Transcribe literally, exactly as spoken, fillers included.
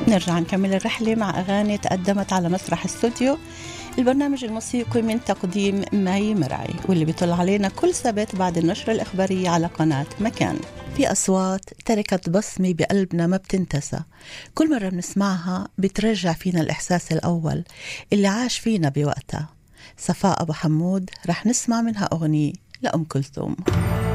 نرجع نكمل الرحلة مع أغاني تقدمت على مسرح استوديو، البرنامج الموسيقي من تقديم مي مرعي، واللي بيطل علينا كل سبت بعد النشرة الإخبارية على قناة مكان. في أصوات تركت بصمة بقلبنا ما بتنتسى، كل مرة بنسمعها بترجع فينا الإحساس الأول اللي عاش فينا بوقتها. صفاء أبو حمود رح نسمع منها أغنية لأم كلثوم.